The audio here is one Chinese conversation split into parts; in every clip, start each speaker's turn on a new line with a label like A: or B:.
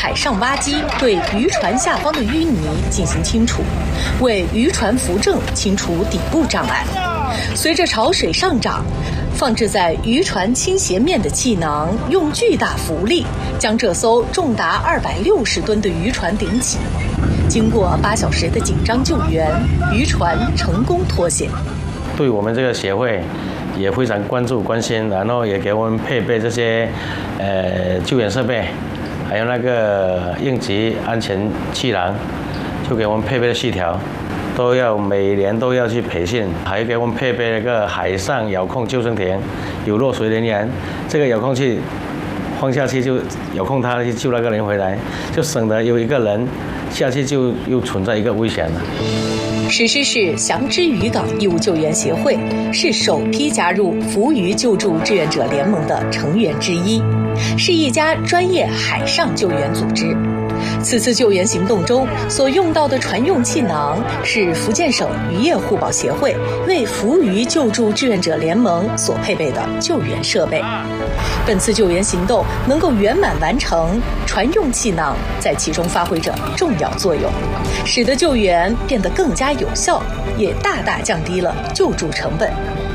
A: 海上挖机对渔船下方的淤泥进行清除，为渔船扶正清除底部障碍。随着潮水上涨，放置在渔船倾斜面的气囊用巨大浮力将这艘重达260吨的渔船顶起。经过8小时的紧张救援，渔船成功脱险。
B: 对我们这个协会也非常关注关心，然后也给我们配备这些救援设备，还有那个应急安全气囊，就给我们配备的细条，每年都要去培训，还给我们配备了一个海上遥控救生艇，有落水人员，这个遥控器放下去就遥控它去救那个人回来，就省得有一个人下去就又存在一个危险了。
A: 石狮市祥之渔港义务救援协会是首批加入扶渔救助志愿者联盟的成员之一，是一家专业海上救援组织。此次救援行动中所用到的船用气囊是福建省渔业互保协会为扶渔救助志愿者联盟所配备的救援设备。本次救援行动能够圆满完成，船用气囊在其中发挥着重要作用，使得救援变得更加有效，也大大降低了救助成本。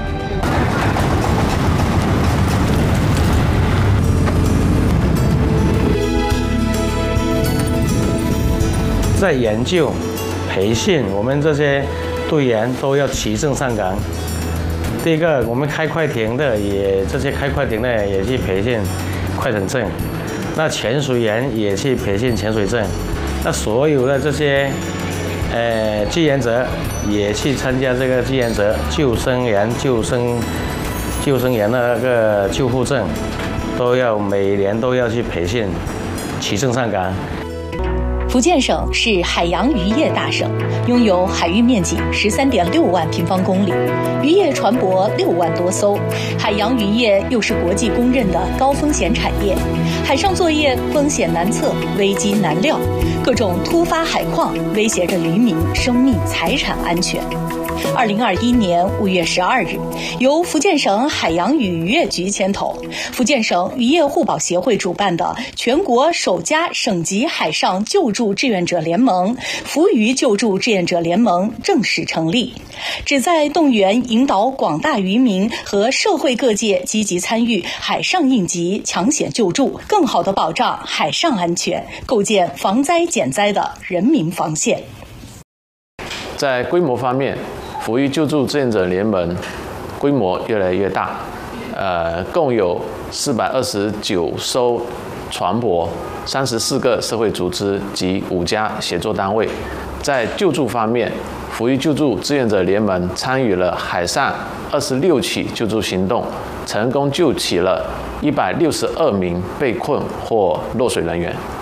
B: 在研究、培训，我们这些队员都要齐正上岗。第一个，我们开快艇的这些开快艇的也去培训快艇证，那潜水员也去培训潜水证，那所有的这些志愿者也去参加这个志愿者救生员的那个救护证，每年都要去培训，齐正上岗。
A: 福建省是海洋渔业大省，拥有海域面积13.6万平方公里，渔业船舶6万多艘。海洋渔业又是国际公认的高风险产业，海上作业风险难测，危机难料，各种突发海况威胁着渔民生命财产安全。2021年5月12日，由福建省海洋与渔业局牵头，福建省渔业互保协会主办的全国首家省级海上救助志愿者联盟——扶渔救助志愿者联盟正式成立，旨在动员引导广大渔民和社会各界积极参与海上应急抢险救助，更好地保障海上安全，构建防灾减灾的人民防线。
C: 在规模方面，扶渔救助志愿者联盟规模越来越大，共有429艘船舶、34个社会组织及5家协作单位。在救助方面，扶渔救助志愿者联盟参与了海上26起救助行动，成功救起了162名被困或落水人员。